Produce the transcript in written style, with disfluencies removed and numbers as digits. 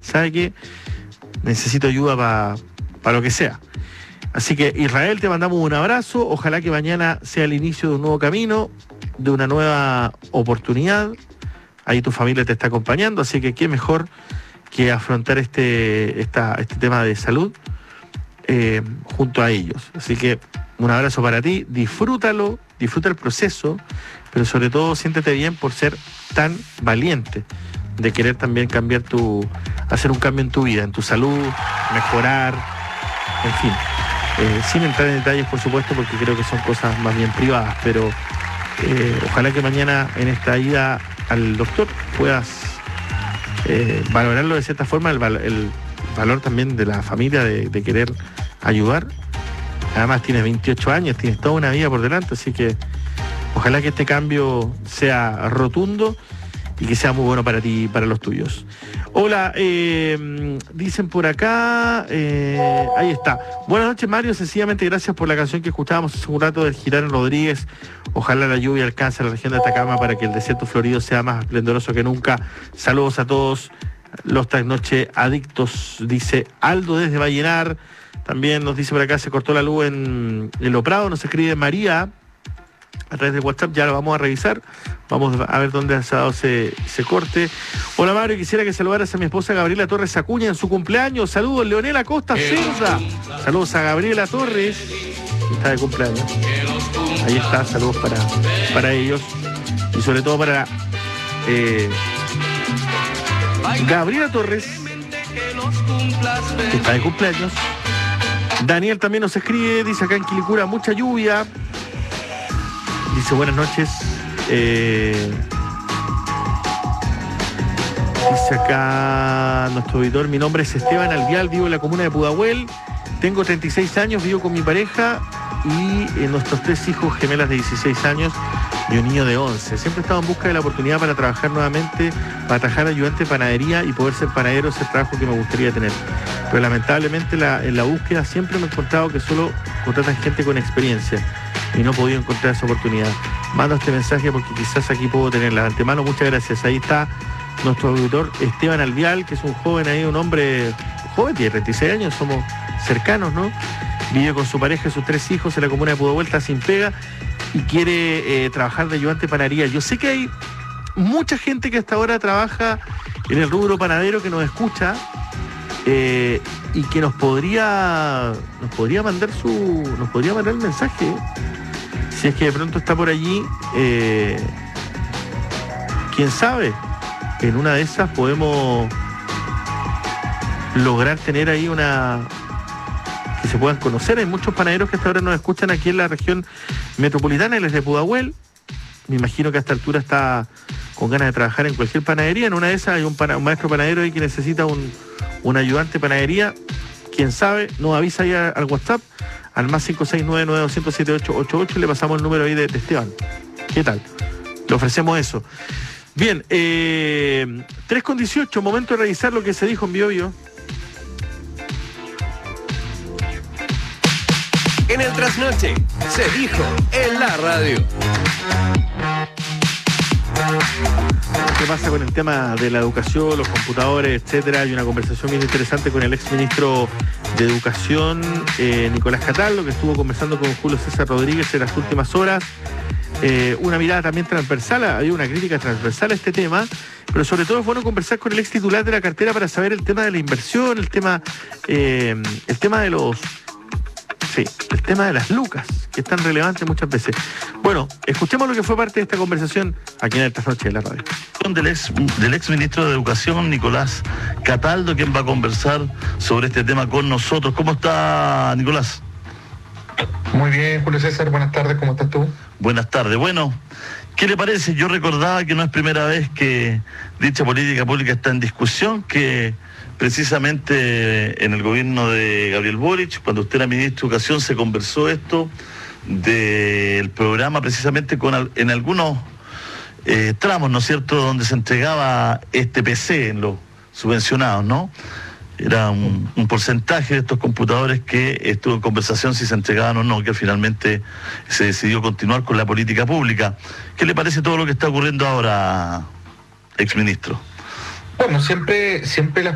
¿sabe qué? Necesito ayuda para lo que sea. Así que, Israel, te mandamos un abrazo. Ojalá que mañana sea el inicio de un nuevo camino, de una nueva oportunidad. Ahí tu familia te está acompañando, así que qué mejor que afrontar este tema de salud junto a ellos. Así que un abrazo para ti, disfrútalo, disfruta el proceso, pero sobre todo siéntete bien por ser tan valiente de querer también hacer un cambio en tu vida, en tu salud, mejorar, en fin. Sin entrar en detalles, por supuesto, porque creo que son cosas más bien privadas, pero ojalá que mañana en esta ida al doctor puedas valorarlo de cierta forma, el valor también de la familia de querer ayudar. Además tienes 28 años, tienes toda una vida por delante, así que ojalá que este cambio sea rotundo y que sea muy bueno para ti y para los tuyos. Hola, dicen por acá, ahí está. Buenas noches, Mario, sencillamente gracias por la canción que escuchábamos hace un rato del Girán Rodríguez. Ojalá la lluvia alcance a la región de Atacama para que el desierto florido sea más esplendoroso que nunca. Saludos a todos los trasnoche adictos, dice Aldo desde Vallenar. También nos dice por acá, se cortó la luz en Lo Prado, nos escribe María a través de WhatsApp, ya lo vamos a revisar, vamos a ver dónde ha dado ese corte. Hola Mario, quisiera que saludaras a mi esposa Gabriela Torres Acuña en su cumpleaños. Saludos, Leonel Acosta Cerda. Saludos a Gabriela Torres, que está de cumpleaños. Ahí está, saludos para ellos. Y sobre todo para Gabriela Torres, que está de cumpleaños. Daniel también nos escribe, dice acá en Quilicura, mucha lluvia. Dice buenas noches. Dice acá nuestro auditor, mi nombre es Esteban Alvial, vivo en la comuna de Pudahuel, tengo 36 años, vivo con mi pareja y nuestros 3 hijos, gemelas de 16 años y un niño de 11. Siempre he estado en busca de la oportunidad para trabajar nuevamente, para trabajar ayudante de panadería y poder ser panadero, es el trabajo que me gustaría tener. Pero lamentablemente en la búsqueda siempre me he encontrado que solo contratan gente con experiencia y no he podido encontrar esa oportunidad. Mando este mensaje porque quizás aquí puedo tenerla. De antemano, muchas gracias. Ahí está nuestro auditor Esteban Alvial, que es un joven ahí, un hombre joven, tiene 36 años, somos cercanos, ¿no? Vive con su pareja y sus 3 hijos en la comuna de Pudahuel, está sin pega y quiere trabajar de ayudante de panadería. Yo sé que hay mucha gente que hasta ahora trabaja en el rubro panadero que nos escucha y que nos podría mandar el mensaje. Si es que de pronto está por allí, quién sabe, en una de esas podemos lograr tener ahí que se puedan conocer. Hay muchos panaderos que hasta ahora nos escuchan aquí en la región metropolitana, él es de Pudahuel. Me imagino que a esta altura está con ganas de trabajar en cualquier panadería. En una de esas hay un maestro panadero ahí que necesita un ayudante de panadería. Quién sabe, nos avisa ahí al WhatsApp, al más 569-900-7888, y le pasamos el número ahí de Esteban. ¿Qué tal? Le ofrecemos eso. Bien, 3:18, momento de revisar lo que se dijo en Biobío. En el trasnoche se dijo en la radio. ¿Qué pasa con el tema de la educación, los computadores, etcétera? Hay una conversación bien interesante con el exministro de Educación, Nicolás Cataldo, que estuvo conversando con Julio César Rodríguez en las últimas horas. Una mirada también transversal, había una crítica transversal a este tema, pero sobre todo es bueno conversar con el ex titular de la cartera para saber el tema de la inversión, el tema de las lucas, que es tan relevante muchas veces. Bueno, escuchemos lo que fue parte de esta conversación aquí en el Trasnoche de la radio. Del ex ministro de Educación, Nicolás Cataldo, quien va a conversar sobre este tema con nosotros. ¿Cómo está, Nicolás? Muy bien, Julio César, buenas tardes, ¿cómo estás tú? Buenas tardes. Bueno, ¿qué le parece? Yo recordaba que no es primera vez que dicha política pública está en discusión, que precisamente en el gobierno de Gabriel Boric, cuando usted era ministro de Educación, se conversó esto del programa precisamente en algunos tramos, ¿no es cierto?, donde se entregaba este PC en los subvencionados, ¿no? Era un porcentaje de estos computadores que estuvo en conversación si se entregaban o no, que finalmente se decidió continuar con la política pública. ¿Qué le parece todo lo que está ocurriendo ahora, exministro? Bueno, siempre las